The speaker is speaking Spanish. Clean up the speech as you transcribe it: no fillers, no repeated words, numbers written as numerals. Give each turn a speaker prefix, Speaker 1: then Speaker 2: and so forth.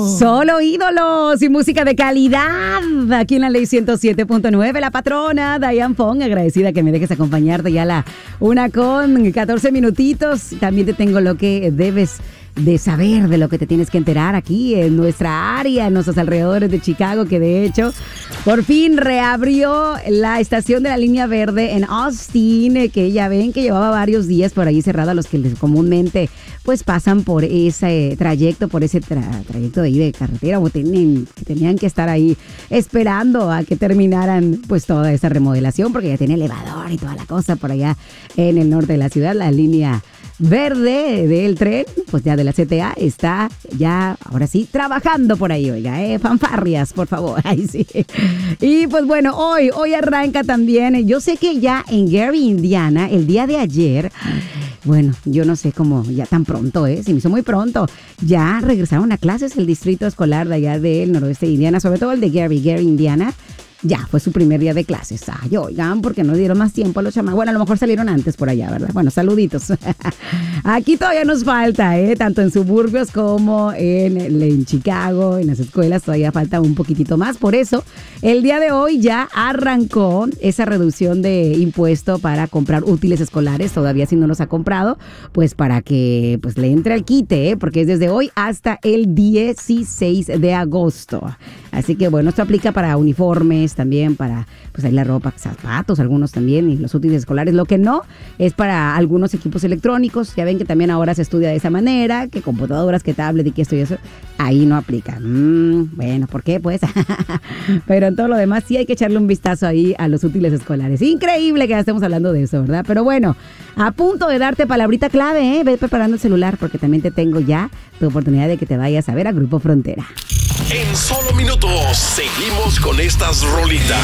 Speaker 1: Solo ídolos y música de calidad. Aquí en la Ley 107.9, la patrona Diane Fong, agradecida que me dejes acompañarte ya a la 1:14 minutitos. También te tengo lo que debes de saber, de lo que te tienes que enterar aquí en nuestra área, en nuestros alrededores de Chicago, que de hecho por fin reabrió la estación de la línea verde en Austin, que ya ven que llevaba varios días por ahí cerrado a los que comúnmente pues pasan por ese trayecto, por ese trayecto de ahí de carretera, o tenían que estar ahí esperando a que terminaran pues toda esa remodelación, porque ya tiene elevador y toda la cosa por allá en el norte de la ciudad. La línea verde del tren, pues ya de la CTA, está ya, ahora sí, trabajando por ahí, oiga, fanfarrias, por favor, ahí sí. Y pues bueno, hoy arranca también, yo sé que ya en Gary, Indiana, el día de ayer, bueno, yo no sé cómo, ya tan pronto, se me hizo muy pronto, ya regresaron a clases el distrito escolar de allá del noroeste de Indiana, sobre todo el de Gary, Indiana. Ya fue su primer día de clases. Ay, oigan, porque no dieron más tiempo a los chamacos. Bueno, a lo mejor salieron antes por allá, ¿verdad? Bueno, saluditos. Aquí todavía nos falta, tanto en suburbios como en Chicago, en las escuelas, todavía falta un poquitito más. Por eso, el día de hoy ya arrancó esa reducción de impuesto para comprar útiles escolares. Todavía si no los ha comprado, pues para que pues le entre al quite, porque es desde hoy hasta el 16 de agosto. Así que bueno, esto aplica para uniformes, también para pues ahí la ropa, zapatos, algunos también, y los útiles escolares. Lo que no es para algunos equipos electrónicos. Ya ven que también ahora se estudia de esa manera, que computadoras, que tablet y que esto y eso, ahí no aplica. Bueno, ¿por qué? Pues, pero en todo lo demás sí hay que echarle un vistazo ahí a los útiles escolares. Increíble que ya estemos hablando de eso, ¿verdad? Pero bueno, a punto de darte palabrita clave, ve preparando el celular, porque también te tengo ya tu oportunidad de que te vayas a ver a Grupo Frontera.
Speaker 2: En solo minutos seguimos con estas rolitas.